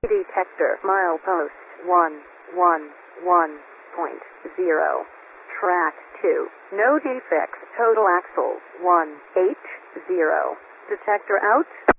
Detector milepost 111.0. Track 2. No defects. Total axles 180. Detector out.